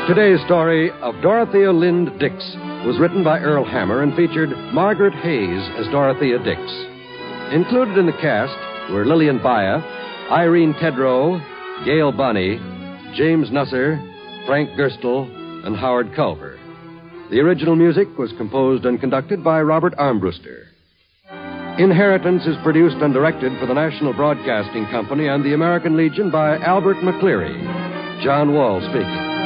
Today's story of Dorothea Lind Dix was written by Earl Hammer and featured Margaret Hayes as Dorothea Dix. Included in the cast were Lillian Baya, Irene Tedrow, Gail Bunny, James Nusser, Frank Gerstle, and Howard Culver. The original music was composed and conducted by Robert Armbruster. Inheritance is produced and directed for the National Broadcasting Company and the American Legion by Albert McCleary. John Wall speaking.